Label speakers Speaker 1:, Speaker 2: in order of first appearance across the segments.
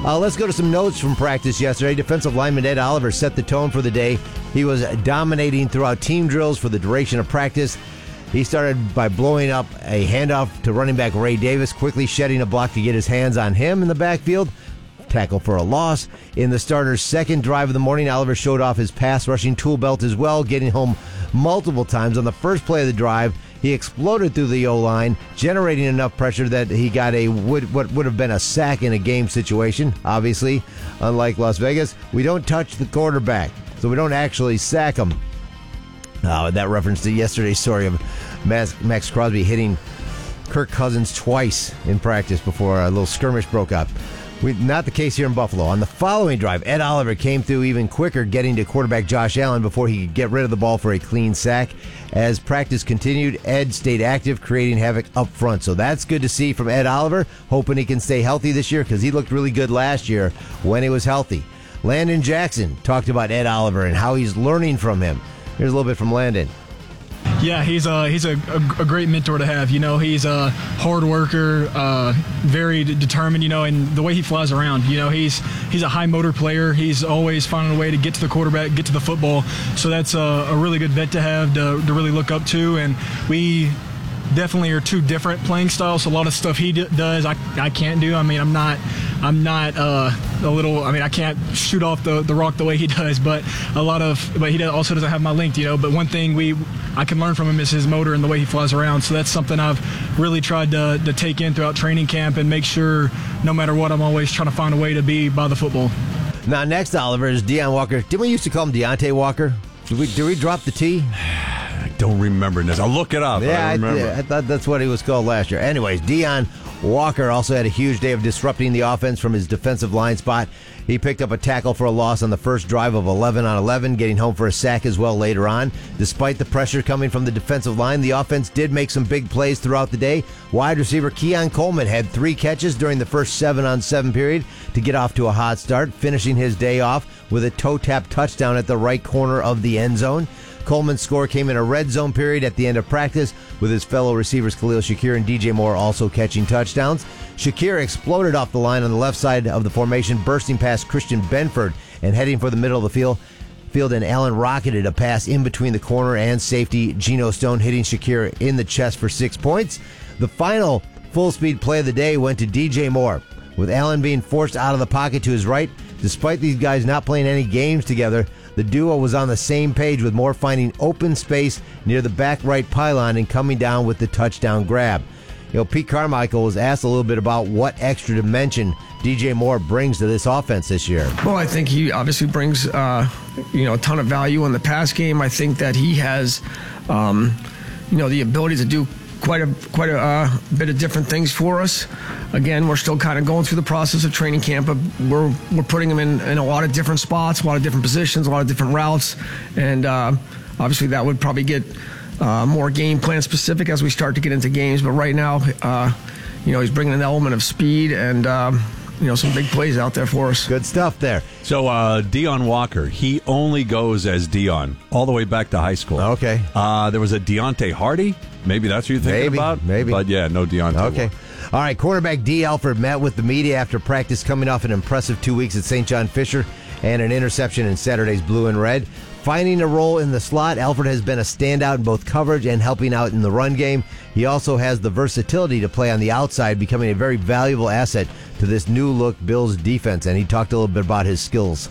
Speaker 1: Let's go to some notes from practice yesterday. Defensive lineman Ed Oliver set the tone for the day. He was dominating throughout team drills for the duration of practice. He started by blowing up a handoff to running back Ray Davis, quickly shedding a block to get his hands on him in the backfield. Tackle for a loss. In the starter's second drive of the morning, Oliver showed off his pass rushing tool belt as well, getting home multiple times. On the first play of the drive, he exploded through the O-line, generating enough pressure that he got what would have been a sack in a game situation. Obviously, unlike Las Vegas, we don't touch the quarterback, so we don't actually sack him. That reference to yesterday's story of Max Crosby hitting Kirk Cousins twice in practice before a little skirmish broke up. Not the case here in Buffalo. On the following drive, Ed Oliver came through even quicker, getting to quarterback Josh Allen before he could get rid of the ball for a clean sack. As practice continued, Ed stayed active, creating havoc up front. So that's good to see from Ed Oliver, hoping he can stay healthy this year because he looked really good last year when he was healthy. Landon Jackson talked about Ed Oliver and how he's learning from him. Here's a little bit from Landon.
Speaker 2: Yeah, he's a great mentor to have. You know, he's a hard worker, very determined. You know, and the way he flies around. You know, he's a high motor player. He's always finding a way to get to the quarterback, get to the football. So that's a really good vet to have to really look up to. And we definitely are two different playing styles. So a lot of stuff he does, I can't do. I mean, I'm not I can't shoot off the rock the way he does, but he also doesn't have my length, you know. But one thing I can learn from him is his motor and the way he flies around. So that's something I've really tried to take in throughout training camp and make sure no matter what, I'm always trying to find a way to be by the football.
Speaker 1: Now, next, Oliver, is Deion Walker. Didn't we used to call him Deontay Walker? Did we drop the T?
Speaker 3: I don't remember this. I'll look it up.
Speaker 1: Yeah, I thought that's what he was called last year. Anyways, Deion Walker also had a huge day of disrupting the offense from his defensive line spot. He picked up a tackle for a loss on the first drive of 11 on 11, getting home for a sack as well later on. Despite the pressure coming from the defensive line, the offense did make some big plays throughout the day. Wide receiver Keon Coleman had 3 catches during the first 7-on-7 period to get off to a hot start, finishing his day off with a toe-tap touchdown at the right corner of the end zone. Coleman's score came in a red zone period at the end of practice, with his fellow receivers Khalil Shakir and DJ Moore also catching touchdowns. Shakir exploded off the line on the left side of the formation, bursting past Christian Benford and heading for the middle of the field, and Allen rocketed a pass in between the corner and safety Geno Stone, hitting Shakir in the chest for 6 points. The final full-speed play of the day went to DJ Moore, with Allen being forced out of the pocket to his right. Despite these guys not playing any games together, the duo was on the same page, with Moore finding open space near the back right pylon and coming down with the touchdown grab. You know, Pete Carmichael was asked a little bit about what extra dimension DJ Moore brings to this offense this year.
Speaker 4: Well, I think he obviously brings a ton of value in the pass game. I think that he has the ability to do quite a bit of different things for us. Again, we're still kind of going through the process of training camp, but we're putting him in a lot of different spots, a lot of different positions, a lot of different routes, and obviously that would probably get more game plan specific as we start to get into games. But right now, he's bringing an element of speed and some big plays out there for us.
Speaker 1: Good stuff there.
Speaker 3: So Deion Walker, he only goes as Deion all the way back to high school.
Speaker 1: Okay.
Speaker 3: There was a Deontay Hardy. Maybe that's what you're thinking about?
Speaker 1: Maybe.
Speaker 3: But yeah, no Deontay
Speaker 1: Okay.
Speaker 3: Walker.
Speaker 1: All right, cornerback D. Alford met with the media after practice, coming off an impressive 2 weeks at St. John Fisher and an interception in Saturday's Blue and Red. Finding a role in the slot, Alford has been a standout in both coverage and helping out in the run game. He also has the versatility to play on the outside, becoming a very valuable asset to this new-look Bills defense, and he talked a little bit about his skills.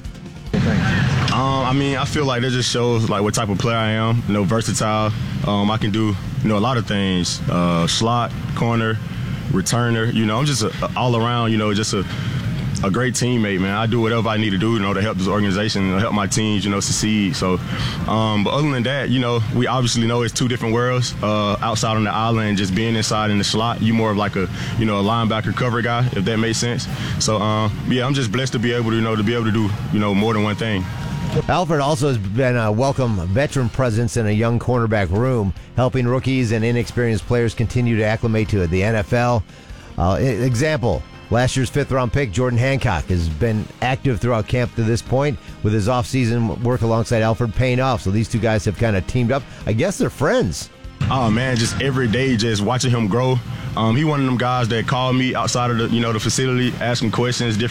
Speaker 5: I feel like that just shows like what type of player I am. Versatile. I can do a lot of things. Slot, corner, returner. I'm just all around. Just a great teammate, man. I do whatever I need to do, to help this organization, help my teams, succeed. So, but other than that, we obviously know it's two different worlds. Outside on the island, just being inside in the slot, you more of like a linebacker cover guy, if that makes sense. So, I'm just blessed to be able to do, more than one thing.
Speaker 1: Alford also has been a welcome veteran presence in a young cornerback room, helping rookies and inexperienced players continue to acclimate to the NFL. Example, last year's 5th-round pick, Jordan Hancock, has been active throughout camp to this point, with his off-season work alongside Alford paying off. So these two guys have kind of teamed up. I guess they're friends.
Speaker 5: Oh, man, just every day just watching him grow. He one of them guys that called me outside of the facility, asking questions, different